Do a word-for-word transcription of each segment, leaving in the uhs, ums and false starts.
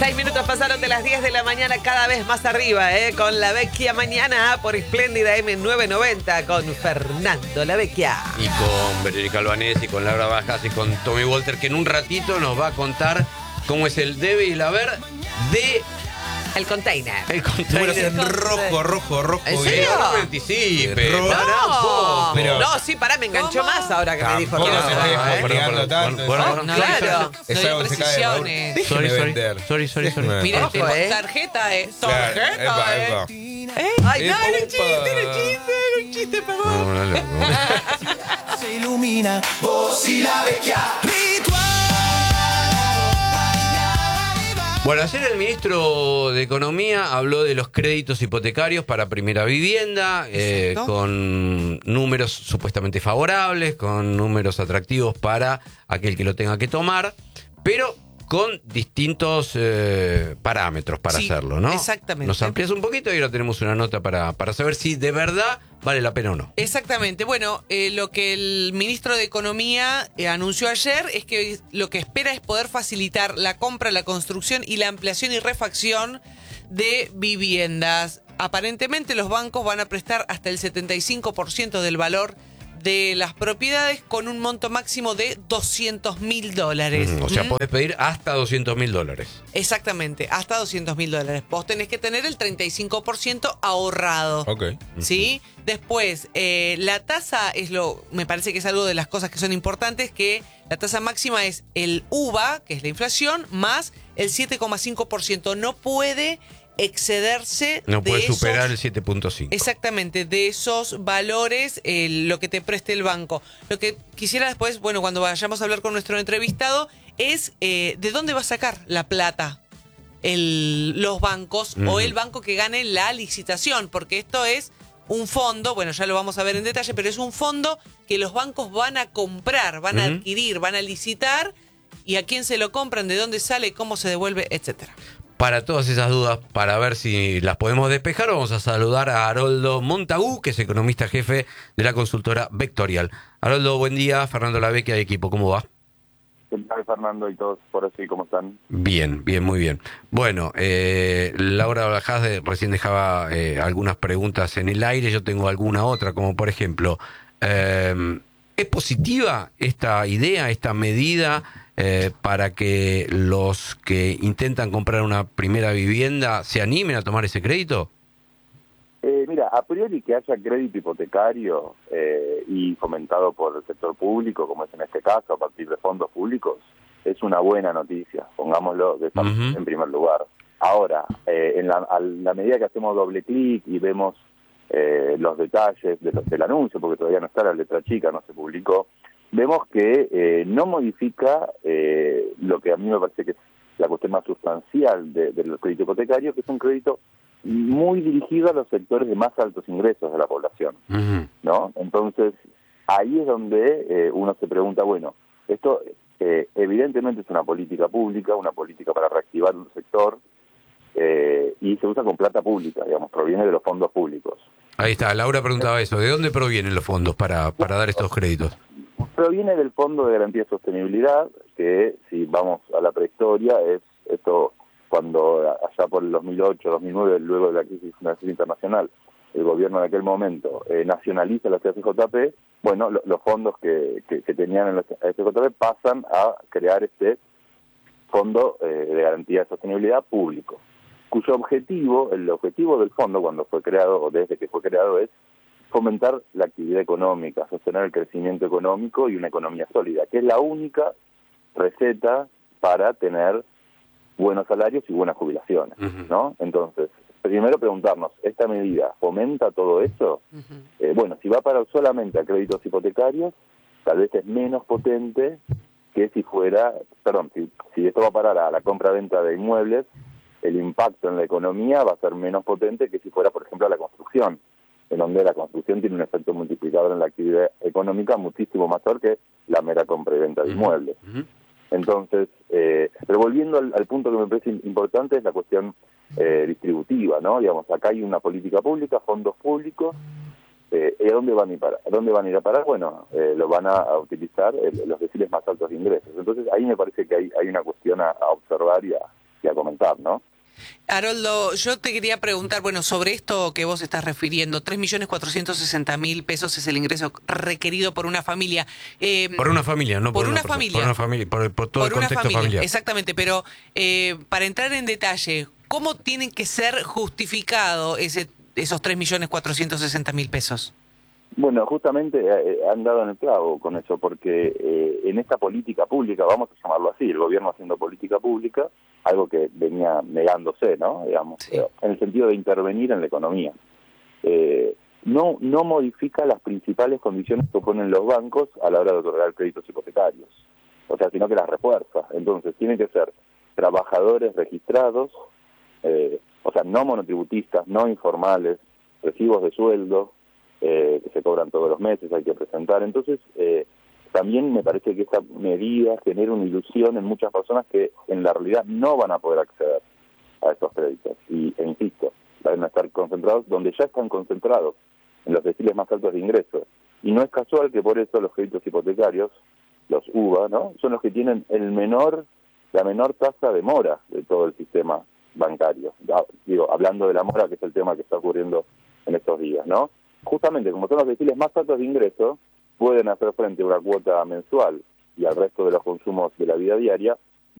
Seis minutos pasaron de las diez de la mañana, cada vez más arriba, ¿eh? Con La Vecchia mañana por Espléndida eme novecientos noventa con Fernando La Vecchia. Y con Verónica Albanés y con Laura Bajas y con Tommy Walter, que en un ratito nos va a contar cómo es el debe y el haber de... El container. El container en rojo, rojo, rojo. ¿En serio? No me anticipe. Rojo. Pará un poco. Pero- No, sí, pará, me enganchó ¿Cómo? más ahora que me dijo que Tampoco no. se esté ¿eh? spoileando tanto. Bueno, Oh, bueno, claro. Es No algo hay que se cae de maduro. precisiones. Déjeme Sorry, sorry. vender. Sorry, sorry, sorry. Déjeme Mira, vender. Ojo, tengo ¿eh? tarjeta, eh. Claro, Tarjeta, epa, eh. epa. ¿Eh? Ay, Epa, no, era un upa. chiste, era un chiste, era un chiste, perdón. No, no, no. Se ilumina, vos y La Vecchia. Bueno, ayer el ministro de Economía habló de los créditos hipotecarios para primera vivienda, eh, Exacto. con números supuestamente favorables, con números atractivos para aquel que lo tenga que tomar, pero con distintos eh, parámetros para Sí, hacerlo, ¿no? exactamente. Nos amplías un poquito y ahora tenemos una nota para, para saber si de verdad vale la pena o no. Exactamente. Bueno, eh, lo que el ministro de Economía eh, anunció ayer es que lo que espera es poder facilitar la compra, la construcción y la ampliación y refacción de viviendas. Aparentemente los bancos van a prestar hasta el setenta y cinco por ciento del valor de las propiedades con un monto máximo de doscientos mil dólares. Mm, o sea, ¿Mm? podés pedir hasta doscientos mil dólares. Exactamente, hasta doscientos mil dólares. Vos tenés que tener el treinta y cinco por ciento ahorrado. Ok. ¿Sí? Después, eh, la tasa es lo, me parece que es algo de las cosas que son importantes, que la tasa máxima es el U V A, que es la inflación, más el siete coma cinco por ciento. No puede excederse No de puede esos- superar el siete punto cinco. Exactamente, de esos valores, eh, lo que te preste el banco. Lo que quisiera después, bueno, cuando vayamos a hablar con nuestro entrevistado, es eh, de dónde va a sacar la plata el, los bancos Ujú. o el banco que gane la licitación, porque esto es un fondo, bueno, ya lo vamos a ver en detalle, pero es un fondo que los bancos van a comprar, van a Ujú. adquirir, van a licitar, y a quién se lo compran, de dónde sale, cómo se devuelve, etcétera. Para todas esas dudas, para ver si las podemos despejar, vamos a saludar a Haroldo Montagu, que es economista jefe de la consultora Vectorial. Haroldo, buen día. Fernando La Vecchia de equipo, ¿cómo va? ¿Qué tal, Fernando, y todos por así, cómo están? Bien, bien, muy bien. Bueno, eh, Laura Bajás de- recién dejaba eh, algunas preguntas en el aire, yo tengo alguna otra, como por ejemplo, eh, ¿es positiva esta idea, esta medida eh, para que los que intentan comprar una primera vivienda se animen a tomar ese crédito? Eh, mira, a priori que haya crédito hipotecario eh, y fomentado por el sector público, como es en este caso, a partir de fondos públicos, es una buena noticia, pongámoslo de esta- Ujú. en primer lugar. Ahora, eh, en la, a la medida que hacemos doble clic y vemos eh, los detalles de los, del anuncio, porque todavía no está la letra chica, no se publicó, vemos que eh, no modifica eh, lo que a mí me parece que es la cuestión más sustancial de- del crédito hipotecario, que es un crédito muy dirigido a los sectores de más altos ingresos de la población, Ujú. ¿no? Entonces, ahí es donde eh, uno se pregunta, bueno, esto eh, evidentemente es una política pública, una política para reactivar un sector, eh, y se usa con plata pública, digamos, proviene de los fondos públicos. Ahí está, Laura preguntaba eso, ¿de dónde provienen los fondos para, para dar estos créditos? Proviene del Fondo de Garantía de Sostenibilidad, que si vamos a la prehistoria, es esto cuando allá por el dos mil ocho, dos mil nueve, luego de la crisis financiera internacional, el gobierno de aquel momento eh, nacionaliza la C F J P, bueno, lo, los fondos que, que, que tenían en la C F J P pasan a crear este Fondo eh, de Garantía de Sostenibilidad público, cuyo objetivo, el objetivo del fondo cuando fue creado, o desde que fue creado, es fomentar la actividad económica, sostener el crecimiento económico y una economía sólida, que es la única receta para tener buenos salarios y buenas jubilaciones, Ujú. ¿no? Entonces, primero preguntarnos, ¿esta medida fomenta todo eso? Ujú. Eh, bueno, si va para solamente a créditos hipotecarios, tal vez es menos potente que si fuera, perdón, si, si esto va a parar a la compra-venta de inmuebles, el impacto en la economía va a ser menos potente que si fuera, por ejemplo, a la construcción, en donde la construcción tiene un efecto multiplicador en la actividad económica muchísimo mayor que la mera compra y venta de inmuebles. Ujú. Entonces, eh, pero volviendo al, al punto que me parece importante es la cuestión eh, distributiva, ¿no? Digamos, acá hay una política pública, fondos públicos, eh, ¿y a dónde van a ir para, a dónde van a ir a parar? Bueno, eh, lo van a, a utilizar eh, los deciles más altos de ingresos. Entonces, ahí me parece que hay, hay una cuestión a, a observar y a, y a comentar, ¿no? Haroldo, yo te quería preguntar, bueno, sobre esto que vos estás refiriendo, tres millones cuatrocientos sesenta mil pesos es el ingreso requerido por una familia. Eh, Por una familia, no por, por una persona, familia. Por una familia, por, por todo por el una contexto familia, familiar. exactamente, pero eh, para entrar en detalle, ¿cómo tienen que ser justificado ese, esos tres millones cuatrocientos sesenta mil pesos? Bueno, justamente eh, han dado en el clavo con eso, porque eh, en esta política pública, vamos a llamarlo así, el gobierno haciendo política pública, algo que venía negándose, ¿no? Digamos, Sí. eh, en el sentido de intervenir en la economía. Eh, no, no modifica las principales condiciones que ponen los bancos a la hora de otorgar créditos hipotecarios, o sea, sino que las refuerza. Entonces, tienen que ser trabajadores registrados, eh, o sea, no monotributistas, no informales, recibos de sueldo, Eh, que se cobran todos los meses, hay que presentar. Entonces, eh, también me parece que esta medida genera una ilusión en muchas personas que en la realidad no van a poder acceder a estos créditos. Y, e insisto, van a estar concentrados donde ya están concentrados, en los deciles más altos de ingresos. Y no es casual que por eso los créditos hipotecarios, los U V A, ¿no?, son los que tienen el menor, la menor tasa de mora de todo el sistema bancario. Ya, digo, hablando de la mora, que es el tema que está ocurriendo en estos días, ¿no? Justamente, como son los deciles más altos de ingreso, pueden hacer frente a una cuota mensual y al resto de los consumos de la vida diaria,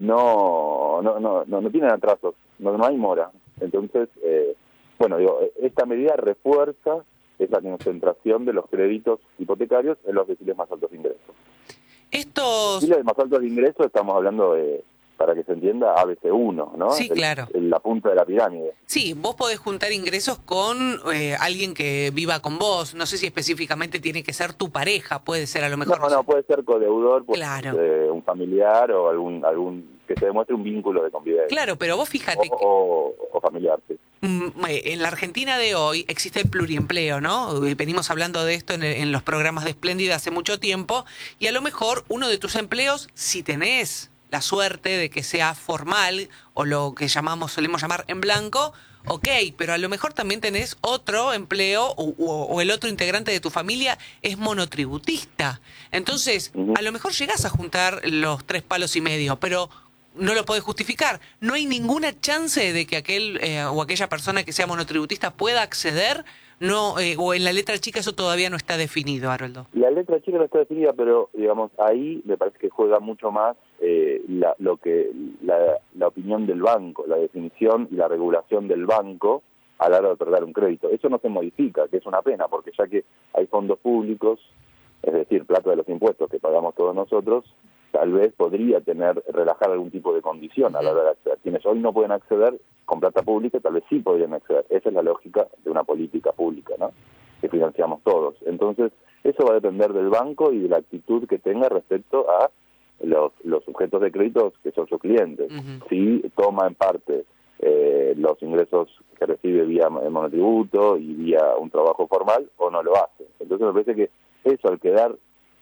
no no no no, no tienen atrasos, no, no hay mora. Entonces, eh, bueno, digo, esta medida refuerza esa concentración de los créditos hipotecarios en los deciles más altos de ingreso. Estos... Deciles más altos de ingreso, estamos hablando de, para que se entienda, A B C uno, ¿no? Sí, El- claro. el- la punta de la pirámide. Sí, vos podés juntar ingresos con eh, alguien que viva con vos. No sé si específicamente tiene que ser tu pareja, puede ser a lo mejor. No, no, puede ser codeudor, puede Claro. ser, eh, un familiar o algún algún que se demuestre un vínculo de convivencia. Claro, pero vos fíjate O, que o, o familiar, sí. mm, eh, en la Argentina de hoy existe el pluriempleo, ¿no? Eh, Venimos hablando de esto en, en los programas de Espléndida hace mucho tiempo, y a lo mejor uno de tus empleos, si tenés la suerte de que sea formal o lo que llamamos, solemos llamar en blanco, ok, pero a lo mejor también tenés otro empleo o, o- o el otro integrante de tu familia es monotributista. Entonces, Ujú. a lo mejor llegás a juntar los tres palos y medio, pero no lo podés justificar. No hay ninguna chance de que aquel eh, o aquella persona que sea monotributista pueda acceder, no eh, o en la letra chica eso todavía no está definido, Haroldo. La letra chica no está definida, pero digamos ahí me parece que juega mucho más eh, la, lo que la, la opinión del banco, la definición y la regulación del banco a la hora de otorgar un crédito. Eso no se modifica, que es una pena, porque ya que hay fondos públicos, es decir, plata de los impuestos que pagamos todos nosotros, tal vez podría tener, relajar algún tipo de condición a la hora de acceder. Quienes hoy no pueden acceder con plata pública, tal vez sí podrían acceder. Esa es la lógica de una política pública, ¿no?, que financiamos todos. Entonces, eso va a depender del banco y de la actitud que tenga respecto a los, los sujetos de créditos que son sus clientes. Ujú. Si toma en parte eh, los ingresos que recibe vía monotributo y vía un trabajo formal o no lo hace. Entonces, me parece que eso, al quedar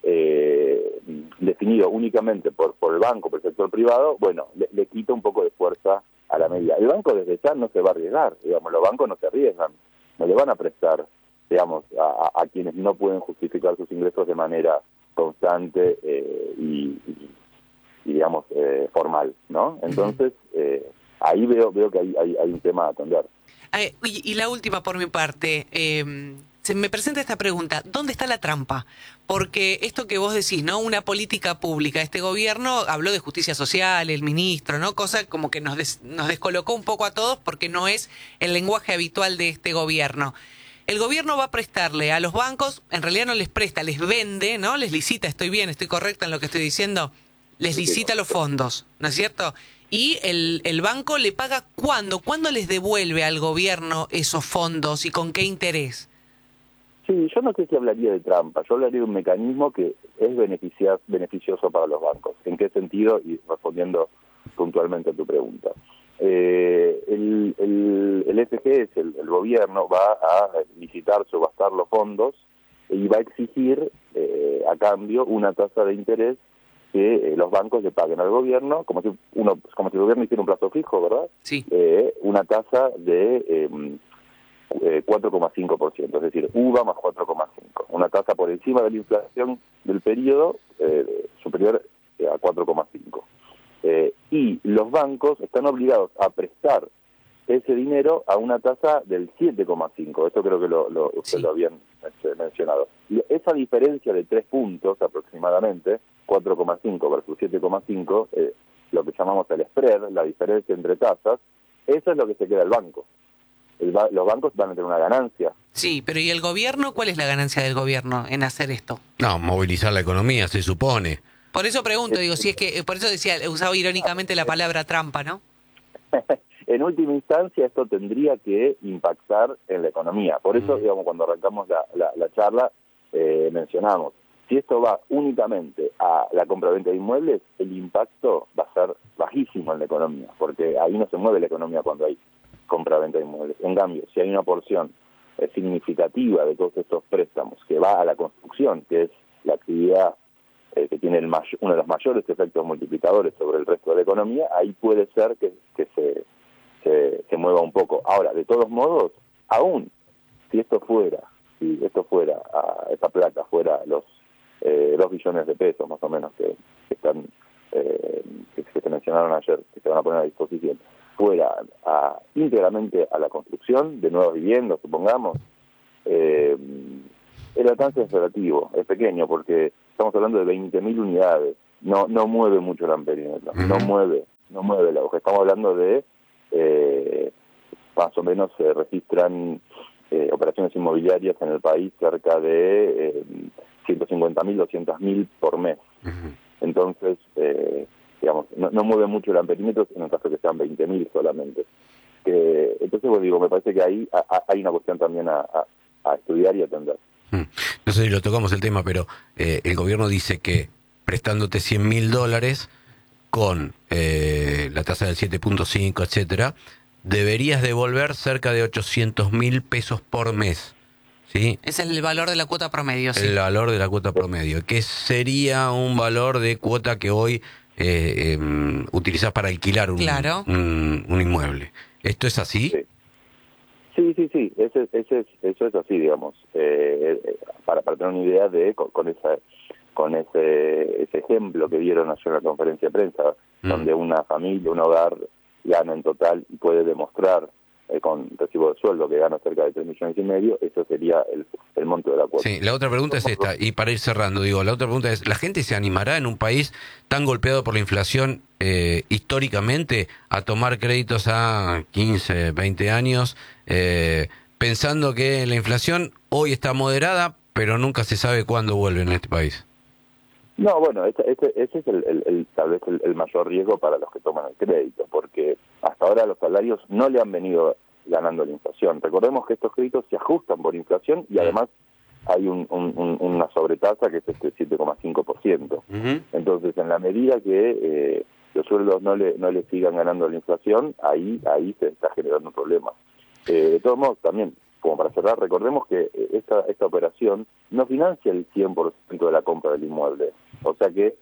eh, definido únicamente por, por el banco, por el sector privado, bueno, le, le quita un poco de fuerza a la medida. El banco desde ya no se va a arriesgar, digamos, los bancos no se arriesgan, no le van a prestar, digamos, a, a quienes no pueden justificar sus ingresos de manera constante eh, y, y, y, digamos, eh, formal, ¿no? Entonces, eh, ahí veo veo que hay, hay, hay un tema a atender. Eh, y, y la última por mi parte, eh, se me presenta esta pregunta, ¿dónde está la trampa? Porque esto que vos decís, ¿no? Una política pública, este gobierno habló de justicia social, el ministro, ¿no? Cosa como que nos, des, nos descolocó un poco a todos porque no es el lenguaje habitual de este gobierno. El gobierno va a prestarle a los bancos, en realidad no les presta, les vende, ¿no? Les licita, estoy bien, estoy correcta en lo que estoy diciendo, les licita los fondos, ¿no es cierto? Y el, el banco le paga ¿cuándo? ¿Cuándo les devuelve al gobierno esos fondos y con qué interés? Sí, yo no sé si hablaría de trampa, yo hablaría de un mecanismo que es beneficia- beneficioso para los bancos. ¿En qué sentido? Y respondiendo puntualmente a tu pregunta. Eh, el, el, el F G, es el, el gobierno, va a licitar, subastar los fondos y va a exigir eh, a cambio una tasa de interés que eh, los bancos le paguen al gobierno, como si uno como si el gobierno hiciera un plazo fijo, ¿verdad? Sí. Eh, una tasa de eh, eh, cuatro coma cinco por ciento, es decir, U V A más cuatro coma cinco, una tasa por encima de la inflación del periodo eh, superior eh, a cuatro coma cinco. Eh, y los bancos están obligados a prestar ese dinero a una tasa del siete coma cinco. Eso creo que lo, lo, usted Sí. lo habían mencionado. Y esa diferencia de tres puntos aproximadamente, cuatro coma cinco versus siete coma cinco, eh, lo que llamamos el spread, la diferencia entre tasas, eso es lo que se queda el banco. El ba- los bancos van a tener una ganancia. Sí, pero ¿y el gobierno? ¿Cuál es la ganancia del gobierno en hacer esto? No, movilizar la economía, se supone. Por eso pregunto, digo, si es que, por eso decía, usaba irónicamente la palabra trampa, ¿no? En última instancia, esto tendría que impactar en la economía. Por eso, Mm. digamos, cuando arrancamos la, la, la charla, eh, mencionamos, si esto va únicamente a la compra-venta de inmuebles, el impacto va a ser bajísimo en la economía, porque ahí no se mueve la economía cuando hay compra-venta de inmuebles. En cambio, si hay una porción eh, significativa de todos estos préstamos que va a la construcción, que es la actividad eh, que tiene el may- uno de los mayores efectos multiplicadores sobre el resto de la economía, ahí puede ser que, que se, se, se mueva un poco. Ahora, de todos modos, aún si esto fuera, si esto fuera, a esta plata fuera los eh, dos billones de pesos más o menos que, que están eh, que, que se mencionaron ayer, que se van a poner a disposición, fuera a, íntegramente a la construcción de nuevas viviendas, supongamos, eh, el alcance es relativo, es pequeño, porque estamos hablando de veinte mil unidades, no no mueve mucho el amperímetro, no Ujú. mueve, no mueve la hoja, estamos hablando de, eh, más o menos se registran eh, operaciones inmobiliarias en el país cerca de eh, ciento cincuenta mil, doscientos mil por mes. Ujú. Entonces, eh, digamos, no, no mueve mucho el amperímetro en el caso que sean veinte mil solamente. Que, entonces, pues digo, me parece que ahí a, a, hay una cuestión también a, a, a estudiar y atender. Mm. No sé si lo tocamos el tema, pero eh, el gobierno dice que prestándote cien mil dólares con eh, la tasa del siete punto cinco, etcétera, deberías devolver cerca de ochocientos mil pesos por mes. ¿Sí? Ese es el valor de la cuota promedio, sí. El valor de la cuota promedio, que sería un valor de cuota que hoy eh, eh, utilizás para alquilar un, Claro. un, un inmueble. ¿Esto es así? Sí. Sí, sí, sí, ese, ese es, eso es así, digamos, eh, eh, para, para tener una idea de, con, con, esa, con ese, ese ejemplo que dieron ayer en la conferencia de prensa, Mm. donde una familia, un hogar gana en total y puede demostrar eh, con recibo de sueldo que gana cerca de tres millones y medio, eso sería el, el monto de la cuota. Sí, la otra pregunta es esta, y para ir cerrando, digo, la otra pregunta es, ¿la gente se animará en un país tan golpeado por la inflación eh, históricamente a tomar créditos a quince, veinte años, eh, pensando que la inflación hoy está moderada, pero nunca se sabe cuándo vuelve en este país? No, bueno, ese, ese, ese es el, el, el, tal vez el, el mayor riesgo para los que toman el crédito, porque hasta ahora los salarios no le han venido ganando la inflación. Recordemos que estos créditos se ajustan por inflación y además hay un, un, un, una sobretasa que es este siete coma cinco por ciento. Uh-huh. Entonces, en la medida que eh, los sueldos no le no le sigan ganando la inflación, ahí ahí se está generando un problema. Eh, de todos modos, también, como para cerrar, recordemos que esta esta operación no financia el cien por ciento de la compra del inmueble. O sea que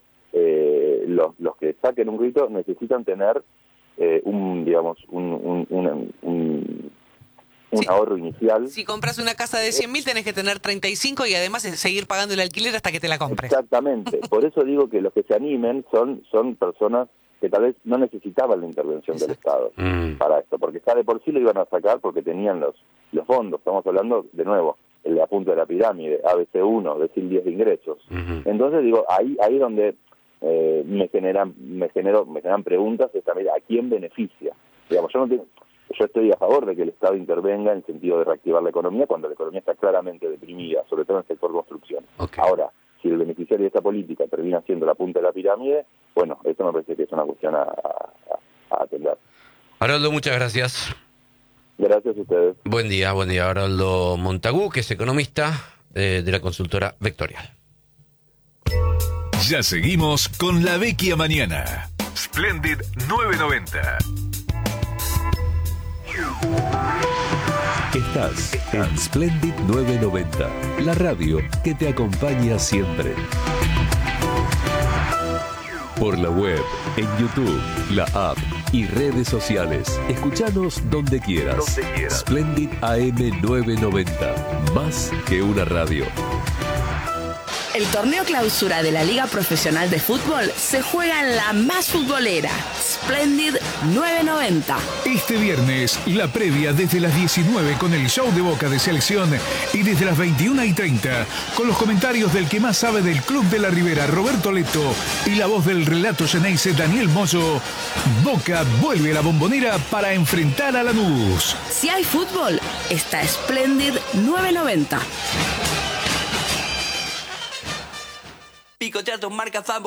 eh, los, los que saquen un crédito necesitan tener eh, un, digamos, un, un, un, un, un Sí. ahorro inicial. Si compras una casa de cien mil tenés que tener treinta y cinco y además seguir pagando el alquiler hasta que te la compres. Exactamente. Por eso digo que los que se animen son, son personas que tal vez no necesitaban la intervención del Estado Mm. para esto, porque ya de por sí lo iban a sacar porque tenían los, los fondos. Estamos hablando, de nuevo, el de la punta de la pirámide, A B C uno, decil diez de ingresos. Ujú. Entonces digo, ahí ahí donde eh, me generan me genero me generan preguntas es también a quién beneficia. Digamos, yo no tengo, yo estoy a favor de que el Estado intervenga en el sentido de reactivar la economía cuando la economía está claramente deprimida, sobre todo en el sector construcción. Ok. Ahora, si el beneficiario de esta política termina siendo la punta de la pirámide, bueno, eso me parece que es una cuestión a, a, a atender. Haroldo, muchas gracias. Gracias a ustedes. Buen día, buen día. Haroldo Montagu, que es economista eh, de la consultora Vectorial. Ya seguimos con La Vecchia Mañana. Splendid novecientos noventa. Estás en Splendid novecientos noventa, la radio que te acompaña siempre. Por la web, en YouTube, la app y redes sociales. Escuchanos donde quieras. Donde quieras. Splendid A M novecientos noventa, más que una radio. El torneo clausura de la Liga Profesional de Fútbol se juega en la más futbolera, Splendid novecientos noventa. Este viernes, la previa desde las diecinueve con el show de Boca de selección y desde las veintiuna y treinta con los comentarios del que más sabe del Club de la Ribera, Roberto Leto, y la voz del relato Geneise, Daniel Moyo. Boca vuelve a la Bombonera para enfrentar a Lanús. Si hay fútbol, está Splendid novecientos noventa. Picoteato marca Fambo.